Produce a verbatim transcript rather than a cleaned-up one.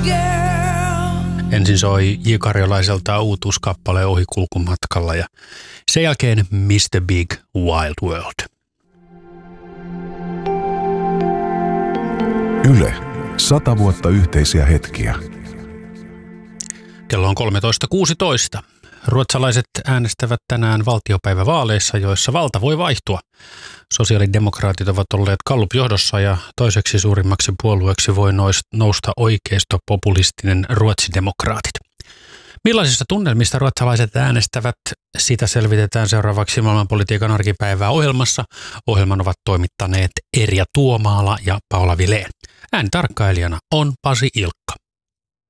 Ensin soi J. Karjolaiselta uutuuskappale Ohikulkumatkalla ja sen jälkeen mister Big Wild World. Yle. Sata vuotta yhteisiä hetkiä. Kello on kolmetoista kuusitoista. Ruotsalaiset äänestävät tänään valtiopäivävaaleissa, joissa valta voi vaihtua. Sosiaalidemokraatit ovat olleet Gallup-johdossa ja toiseksi suurimmaksi puolueeksi voi nousta oikeistopopulistinen ruotsidemokraatit. Millaisista tunnelmista ruotsalaiset äänestävät? Sitä selvitetään seuraavaksi maailmanpolitiikan arkipäivää ohjelmassa. Ohjelman ovat toimittaneet Erja Tuomaala ja Paula Vilén. Äänitarkkailijana on Pasi Ilkka.